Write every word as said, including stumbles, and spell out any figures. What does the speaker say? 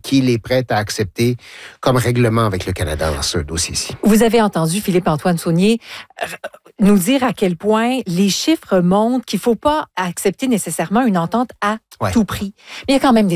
qu'il est prêt à accepter comme règlement avec le Canada dans ce dossier-ci. Vous avez entendu Philippe-Antoine Saunier nous dire à quel point les chiffres montrent qu'il ne faut pas accepter nécessairement une entente à ouais. tout prix. Mais il y a quand même des